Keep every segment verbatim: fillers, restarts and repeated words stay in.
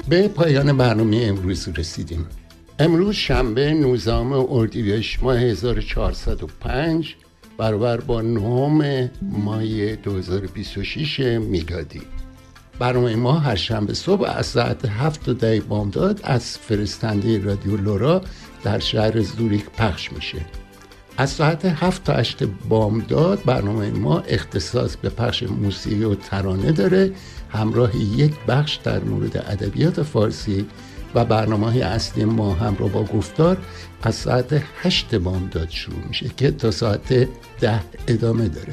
به پایان برنامه امروز رسیدیم. امروز شنبه نوزدهم اردیبهشت ماه هزار و چهارصد و پنج برابر با نهم مای دو هزار و بیست و شش میلادی. برنامه ما هر شنبه صبح از ساعت هفت دقیقه بامداد از فرستنده رادیو لورا در شهر زوریخ پخش میشه. از ساعت هفت تا هشت بامداد برنامه ما اختصاص به پخش موسیقی و ترانه داره، همراه یک بخش در مورد ادبیات فارسی و برنامه‌های اصلی ما همراه با گفتار از ساعت هشت بامداد شروع میشه که تا ساعت ده ادامه داره.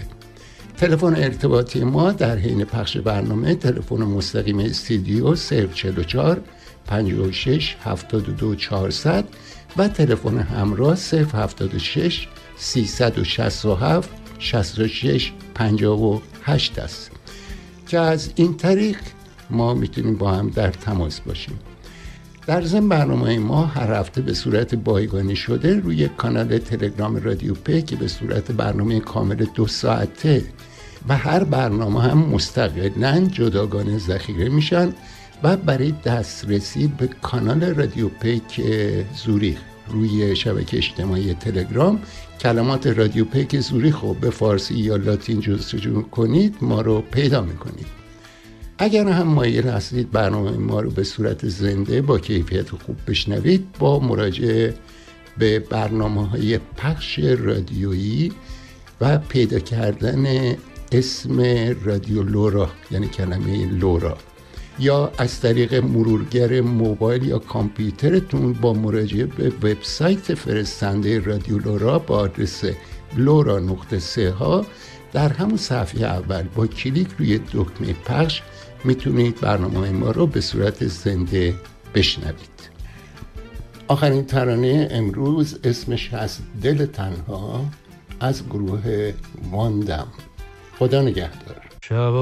تلفن ارتباطی ما در حین پخش برنامه تلفن مستقیم استودیو صفر چهل و چهار پنجاه و شش هفتاد و دو چهارصد و تلفن همراه صفر هفتاد و شش سیصد و شصت و هفت شصت و شش پنجاه و هشت است که از این طریق ما میتونیم با هم در تماس باشیم. در ضمن برنامه ما هر هفته به صورت بایگانی شده روی کانال تلگرام رادیو پی که به صورت برنامه کامل دو ساعته و هر برنامه هم مستقلاً جداگانه ذخیره میشن و برای دسترسی به کانال رادیو پی که زوریخ روی شبکه اجتماعی تلگرام کلمات رادیو پی که زوریخ رو به فارسی یا لاتین جستجو کنید ما رو پیدا میکنید. اگر هم مایل هستید برنامه ما رو به صورت زنده با کیفیت خوب بشنوید، با مراجعه به برنامه‌های پخش رادیویی و پیدا کردن اسم رادیو لورا یعنی کلمه لورا یا از طریق مرورگر موبایل یا کامپیوترتون با مراجعه به وبسایت فرستنده رادیو لورا با آدرس لورا نقطه سه ها در همون صفحه اول با کلیک روی دکمه پخش میتونید برنامه ما رو به صورت زنده بشنوید. آخرین ترانه امروز اسمش هست دل تنها از گروه واندم. خدا نگهدار.